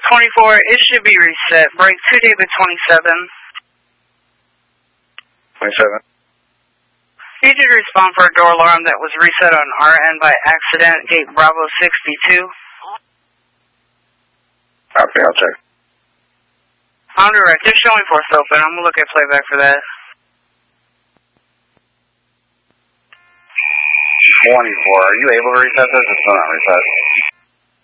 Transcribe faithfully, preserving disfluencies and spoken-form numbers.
twenty-four, it should be reset. Break two David twenty-seven. twenty-seven. You did respond for a door alarm that was reset on our end by accident, gate Bravo sixty-two. Copy, I'll check. I'm direct. They're showing force open. I'm going to look at playback for that. twenty-four, are you able to reset this? It's still not reset.